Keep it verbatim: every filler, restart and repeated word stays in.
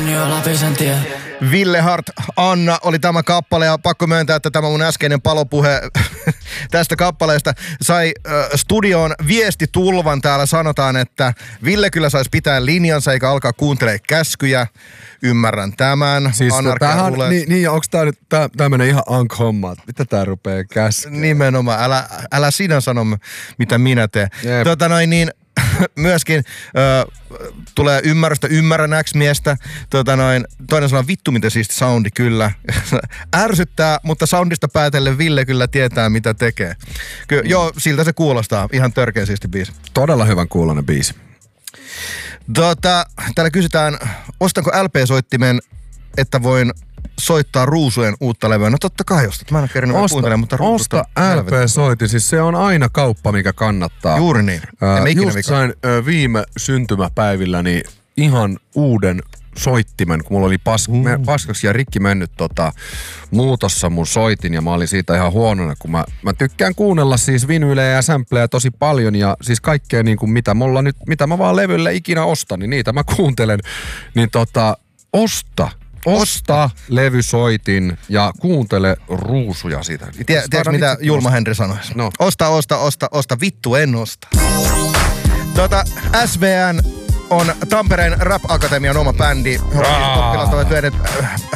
jo läpi sen tie. Ville Hart, Anna oli tämä kappale ja pakko myöntää, että tämä mun äskeinen palopuhe tästä kappaleesta sai äh, studioon viestitulvan. Täällä sanotaan, että Ville kyllä saisi pitää linjansa eikä alkaa kuuntelemaan käskyjä. Ymmärrän tämän. Siis tämähän, niin, niin onko tää nyt tää, tämmönen ihan ank-homma, että mitä tää rupee käskemään? Nimenomaan, älä, älä sinä sano, mitä minä teen. Jep. Tota noin niin, myöskin ö, tulee ymmärrystä, ymmärrän X-miestä. Tota noin, toinen sanoo, vittu miten siisti soundi kyllä. Ärsyttää, mutta soundista päätellen Ville kyllä tietää mitä tekee. Ky- mm. Joo, siltä se kuulostaa. Ihan törkeä siisti biisi. Todella hyvän kuuloinen biisi. Tota, täällä kysytään, ostanko L P-soittimen, että voin soittaa Ruusujen uutta levyä. No totta kai ostat. Mä en ole kerinyt kuuntelemaan, mutta Osta L P-soitin. Siis se on aina kauppa, mikä kannattaa. Juuri niin. Äh, just vika. sain äh, viime syntymäpäivilläni ihan uuden soittimen, kun mulla oli pas, mm. me, paskaksi ja rikki mennyt tota, muutossa mun soitin ja mä olin siitä ihan huonona, kun mä, mä tykkään kuunnella siis vinylejä ja sampleja tosi paljon ja siis kaikkea niin kuin mitä mulla nyt, mitä mä vaan levylle ikinä ostan, niin niitä mä kuuntelen, niin tota, osta. Osta levysoitin ja kuuntele Ruusuja siitä. Tiedätkö mitä Julma Henri sanoisi? No. Osta, osta, osta, osta, vittu en osta. Tota, S V N on Tampereen Rap Akatemian oma bändi. He ovat oppilaat ovat yhdet